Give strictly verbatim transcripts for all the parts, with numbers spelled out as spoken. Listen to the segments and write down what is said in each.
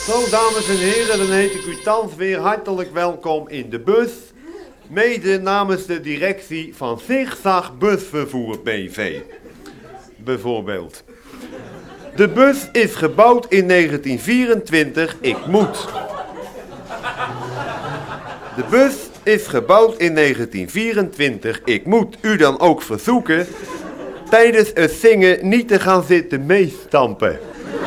Zo, dames en heren, dan heet ik u thans weer hartelijk welkom in de bus. Mede namens de directie van Zigzag Busvervoer B V. Bijvoorbeeld. De bus is gebouwd in negentien vierentwintig, ik moet. De bus is gebouwd in negentien vierentwintig, ik moet u dan ook verzoeken tijdens het zingen niet te gaan zitten meestampen.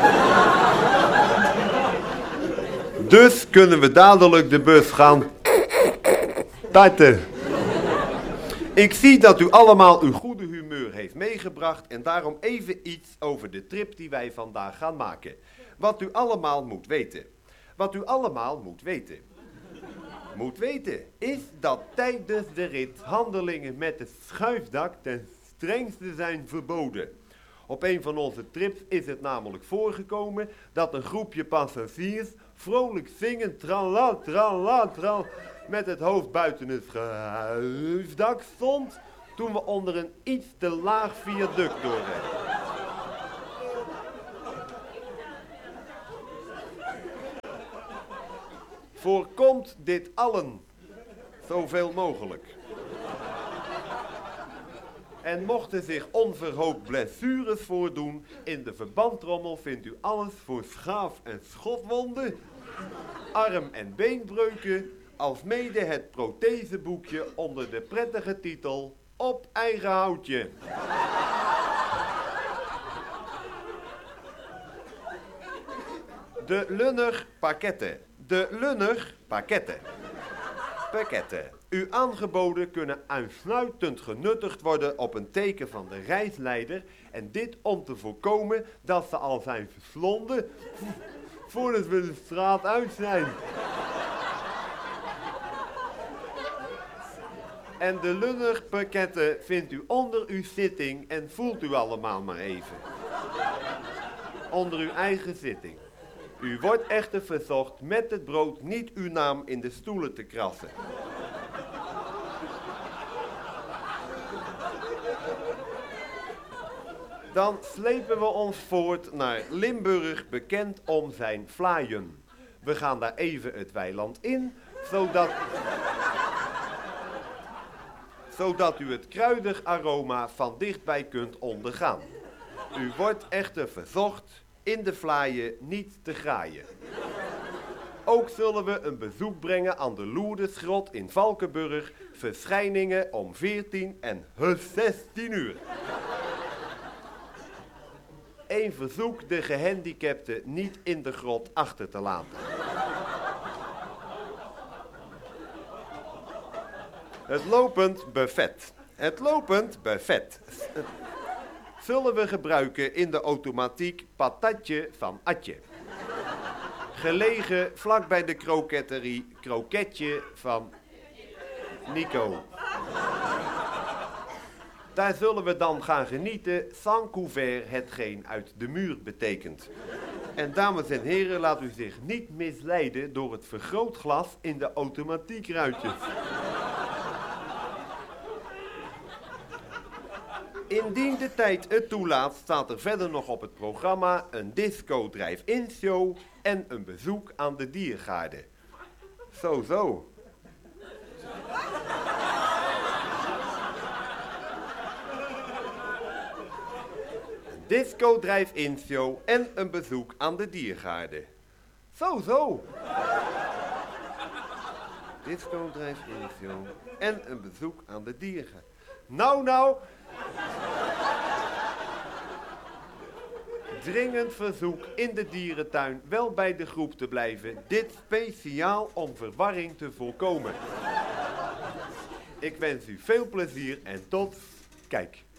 Dus kunnen we dadelijk de bus gaan starten. Ik zie dat u allemaal uw goede humeur heeft meegebracht en daarom even iets over de trip die wij vandaag gaan maken. Wat u allemaal moet weten. Wat u allemaal moet weten. Moet weten is dat tijdens de rit handelingen met het schuifdak ten strengste zijn verboden. Op een van onze trips is het namelijk voorgekomen dat een groepje passagiers vrolijk zingend trala, trala, trala met het hoofd buiten het schuifdak stond toen we onder een iets te laag viaduct doorreden. Voorkomt dit allen zoveel mogelijk. En mochten zich onverhoopt blessures voordoen, in de verbandtrommel vindt u alles voor schaaf- en schotwonden, arm- en beenbreuken, alsmede het protheseboekje onder de prettige titel Op eigen houtje. De Lunner pakketten. De Lunner pakketten. Pakketten. U aangeboden kunnen uitsluitend genuttigd worden op een teken van de reisleider en dit om te voorkomen dat ze al zijn verslonden voordat we de straat uit zijn. En de lunnerpakketten vindt u onder uw zitting en voelt u allemaal maar even. Onder uw eigen zitting. U wordt echter verzocht met het brood niet uw naam in de stoelen te krassen. Dan slepen we ons voort naar Limburg, bekend om zijn vlaaien. We gaan daar even het weiland in, zodat, zodat u het kruidig aroma van dichtbij kunt ondergaan. U wordt echter verzocht in de vlaaien niet te graaien. Ook zullen we een bezoek brengen aan de Loerdesgrot in Valkenburg, verschijningen om veertien en zestien uur. Eén verzoek de gehandicapten niet in de grot achter te laten. Het lopend buffet. Het lopend buffet zullen we gebruiken in de automatiek patatje van Atje. Gelegen vlakbij de kroketterie Kroketje van Nico. Daar zullen we dan gaan genieten, sans couvert, hetgeen uit de muur betekent. En dames en heren, laat u zich niet misleiden door het vergrootglas in de automatiekruitjes. Indien de tijd het toelaat, staat er verder nog op het programma een disco drive-in show en een bezoek aan de diergaarde. Zo, zo. Disco drive-in show en een bezoek aan de diergaarde. Zo, zo. Disco drive-in show en een bezoek aan de diergaarde. Nou, nou. Dringend verzoek in de dierentuin wel bij de groep te blijven. Dit speciaal om verwarring te voorkomen. Ik wens u veel plezier en tot kijk.